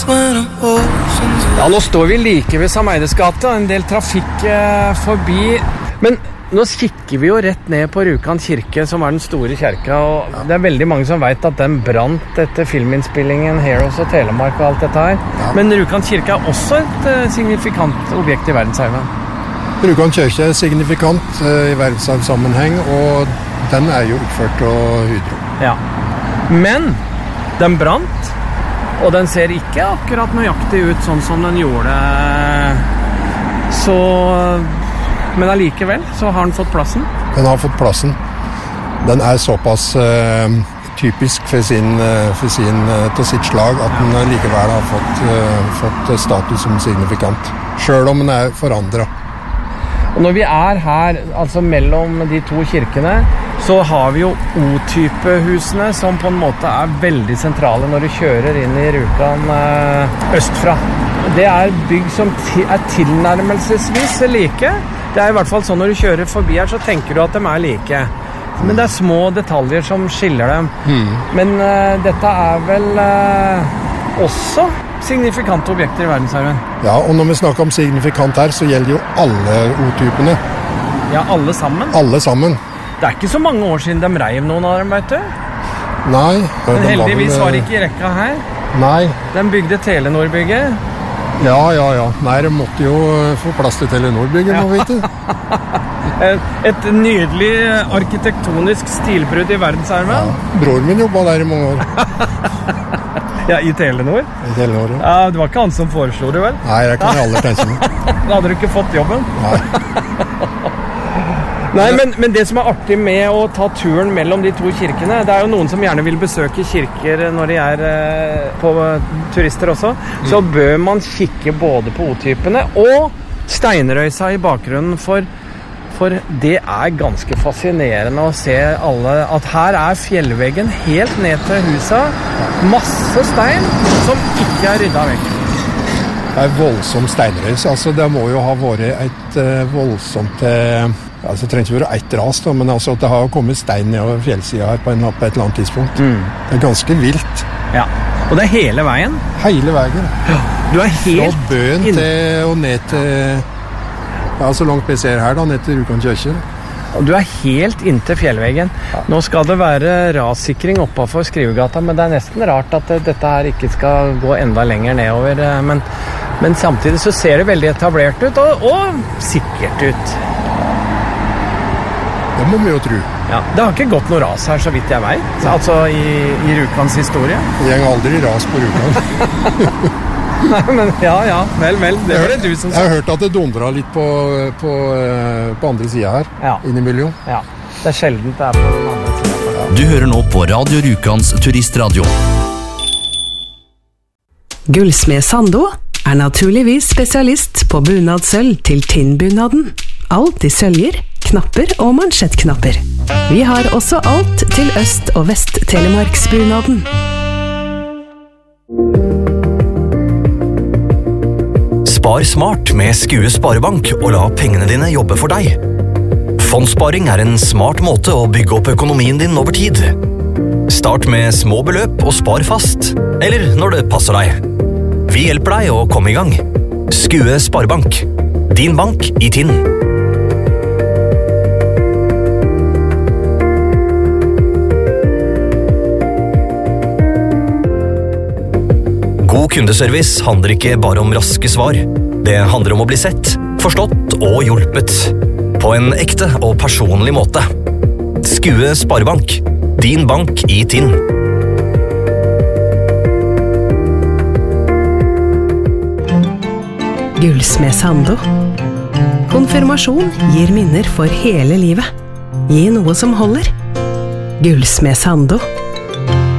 Ja, nå står vi like ved Sameides gate, en del trafikk forbi, men nå kikker vi jo rett ned på Rjukan kirke, som den store kirka, og det veldig mange som vet at den brant etter filminnspillingen Heroes og Telemark og alt dette her. Ja. Men Rjukan kirke også et signifikant objekt I verdensarven. Rjukan kirke signifikant I verdensarvsammenheng, og den jo oppført av Hydro. Ja, men den brant, og den ser ikke akkurat nøyaktig ut sånn som den gjorde, så... Men allikevel så har den fått plassen. Den har fått plassen. Den såpass typisk for sitt slag at den likevel har fått status som signifikant. Selv om den forandret. Og når vi her, altså mellom de to kirkene, så har vi jo O-type-husene som på en måte veldig sentrale når du kjører inn I Rjukan østfra. Det bygg som tilnærmelsesvis like. Det I hvert fall sånn når du kjører forbi her, så tenker du at de like. Men det små detaljer som skiller dem. Men dette vel også signifikante objekter I verdensarven. Ja, og når vi snakker om signifikant her, så gjelder jo alle O-typene. Ja, alle sammen? Alle sammen. Det ikke så mange år siden de reiv noen av dem, vet du? Nei. Men heldigvis var det ikke I rekka her. Nei. De bygde Telenor-bygget. Ja. Nei, de måtte jo få plass til Telenor-bygget, må vi vite. Et nydelig arkitektonisk stilbrudd I verdensarven. Ja, broren min jobbet der I mange år. Ja, I Telenor? I Telenor, ja. Ja, det var ikke han som foreslo det, vel? Nei, det kan jeg aldri tenke meg. Da hadde du ikke fått jobben. Nei. Nei, men det som artig med å ta turen mellom de to kirkene, det jo noen som gjerne vil besøke kirker når de på turister også, så bør man kikke både på O-typene og steinrøysa I bakgrunnen, for det ganske fascinerende å se at her fjellveggen helt ned til huset, masse stein som ikke ryddet vekk. Det voldsom steinrøys, altså det må jo ha vært et voldsomt... Altså, det trenger ikke være ett ras, da, men altså, det har kommet stein ned over fjellsiden her på et eller annet tidspunkt. Det ganske vilt. Ja, og det hele veien? Hele veien. Ja, du helt... Fra bøen til og ned til... Ja, så langt vi ser her da, ned til Rjukan kirke. Og du helt inntil fjellveggen. Ja. Nå skal det være rassikring oppe for Skrivegata, men det nesten rart at dette her ikke skal gå enda lenger nedover. Men samtidig så ser det veldig etablert ut, og sikkert ut. Det må vi jo tro. Ja, det har ikke gått noe ras her, så vidt jeg vet. Altså I Rjukans historie. Det går aldri ras på Rjukan. Nei, men ja, vel, det var det du som sa. Jeg har hørt at det dundret litt på andre siden her, innimellom. Ja, det sjelden det på den andre siden. Ja. Du hører nå på Radio Rjukans turistradio. Gullsmed Sando naturligvis spesialist på bunadsølv til tinnbunaden. Alt I søljer, knapper og mansjettknapper. Vi har også alt til Øst- og Vest-Telemarksbunaden. Spar smart med Skue Sparebank og la pengene dine jobbe for deg. Fondssparing en smart måte å bygge opp økonomien din over tid. Start med små beløp og spar fast, eller når det passer deg. Vi hjelper deg å komme I gang. Skue Sparebank. Din bank I Tinn. God kundeservice handler ikke bare om raske svar. Det handler om å bli sett, forstått og hjulpet. På en ekte og personlig måte. Skue Sparebank. Din bank I Tinn. Gullsmed Sando. Konfirmasjon gir minner for hele livet. Gi noe som holder. Gullsmed Sando.